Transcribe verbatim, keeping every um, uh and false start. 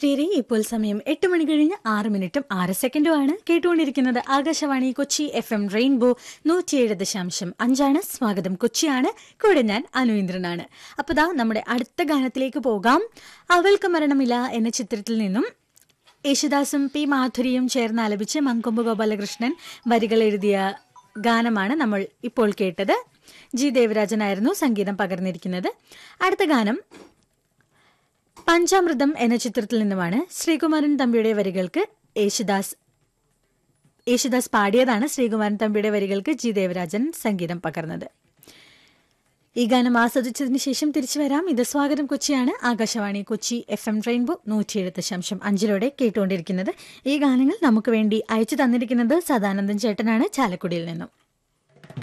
പ്രിയരെ, ഇപ്പോൾ സമയം എട്ട് മണി കഴിഞ്ഞ് ആറ് മിനിറ്റും ആറ് സെക്കൻഡുമാണ്. കേട്ടുകൊണ്ടിരിക്കുന്നത് Akashvani Kochi F M rainbow നൂറ്റിയേഴ് ദശാംശം അഞ്ചാണ്. സ്വാഗതം കൊച്ചിയാണ്. കൂടെ ഞാൻ അനുഇന്ദ്രനാണ്. അപ്പോൾ ദാ നമ്മുടെ അടുത്ത ഗാനത്തിലേക്ക് പോകാം. അവൾക്ക് മരണമില്ല എന്ന ചിത്രത്തിൽ നിന്നും യേശുദാസും പി മാധുരിയും ചേർന്ന് ആലപിച്ച് മങ്കൊമ്പ് ഗോപാലകൃഷ്ണൻ വരികൾ എഴുതിയ ഗാനമാണ് നമ്മൾ ഇപ്പോൾ കേട്ടത്. ജി ദേവരാജനായിരുന്നു സംഗീതം പകർന്നിരിക്കുന്നത്. അടുത്ത ഗാനം പഞ്ചാമൃതം എന്ന ചിത്രത്തിൽ നിന്നുമാണ്. ശ്രീകുമാരൻ തമ്പിയുടെ വരികൾക്ക് യേശുദാസ് യേശുദാസ് പാടിയതാണ്. ശ്രീകുമാരൻ തമ്പിയുടെ വരികൾക്ക് ജി ദേവരാജൻ സംഗീതം പകർന്നത്. ഈ ഗാനം ആസ്വദിച്ചതിന് ശേഷം തിരിച്ചു വരാം. ഇത് സ്വാഗതം കൊച്ചിയാണ്. Akashvani Kochi F M rainbow നൂറ്റിയേഴ് ദശാംശം അഞ്ചിലൂടെ കേട്ടുകൊണ്ടിരിക്കുന്നത്. ഈ ഗാനങ്ങൾ നമുക്ക് വേണ്ടി അയച്ചു തന്നിരിക്കുന്നത് സദാനന്ദൻ ചേട്ടനാണ്, ചാലക്കുടിയിൽ നിന്നും.